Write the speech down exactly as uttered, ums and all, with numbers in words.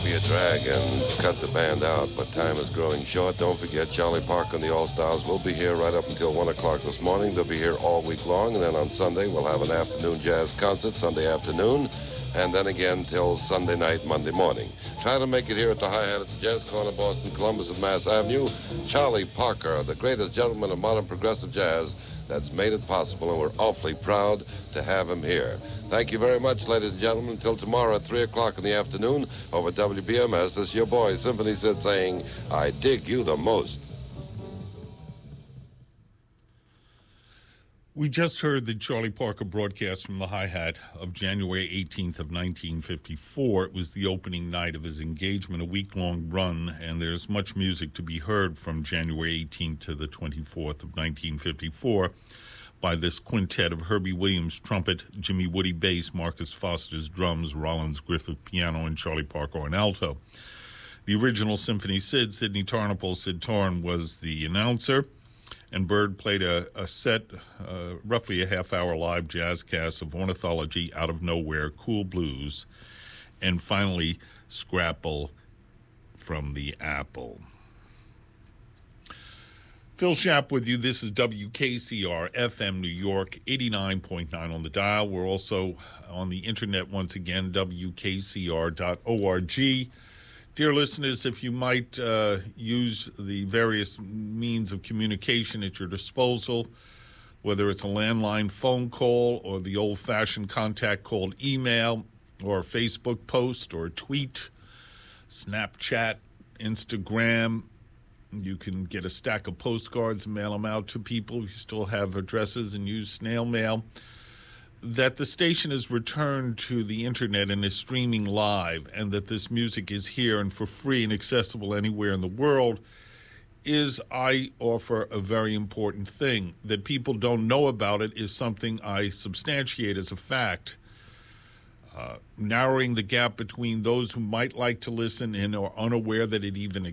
be a drag and cut the band out, but time is growing short. Don't forget, Charlie Parker and the All-Stars will be here right up until one o'clock this morning. They'll be here all week long, and then on Sunday we'll have an afternoon jazz concert, Sunday afternoon, and then again till Sunday night, Monday morning. Try to make it here at the Hi-Hat at the Jazz Corner, Boston, Columbus, and Mass Avenue. Charlie Parker, the greatest gentleman of modern progressive jazz that's made it possible, and we're awfully proud to have him here. Thank you very much, ladies and gentlemen. Until tomorrow at three o'clock in the afternoon over W B M S, this is your boy, Symphony Sid, saying, I dig you the most. We just heard the Charlie Parker broadcast from the Hi-Hat of January eighteenth of nineteen fifty-four. It was the opening night of his engagement, a week-long run, and there's much music to be heard from January eighteenth to the twenty-fourth of nineteen fifty-four by this quintet of Herbie Williams trumpet, Jimmy Woody bass, Marcus Foster's drums, Rollins Griffith piano, and Charlie Parker on alto. The original Symphony Sid, Sidney Tarnopol, Sid Tarn, was the announcer, and Bird played a, a set, uh, roughly a half-hour live jazz cast of Ornithology, Out of Nowhere, Cool Blues, and finally Scrapple from the Apple. Phil Schapp with you. This is W K C R F M New York, eighty-nine point nine on the dial. We're also on the internet once again, W K C R dot org. Dear listeners, if you might uh, use the various means of communication at your disposal, whether it's a landline phone call or the old-fashioned contact called email or a Facebook post or a tweet, Snapchat, Instagram, you can get a stack of postcards and mail them out to people who still have addresses and use snail mail. That the station is returned to the internet and is streaming live, and that this music is here and for free and accessible anywhere in the world is, I offer, a very important thing. That people don't know about it is something I substantiate as a fact. Uh, narrowing the gap between those who might like to listen and are unaware that it even exists